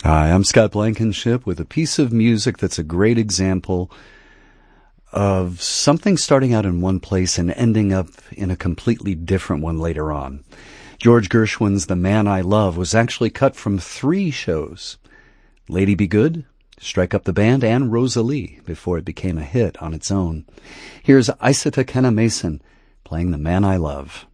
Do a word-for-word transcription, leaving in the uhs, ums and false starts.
Hi, I'm Scott Blankenship with a piece of music that's a great example of something starting out in one place and ending up in a completely different one later on. George Gershwin's The Man I Love was actually cut from three shows: Lady Be Good, Strike Up the Band, and Rosalie, before it became a hit on its own. Here's Isata Kenna Mason playing The Man I Love.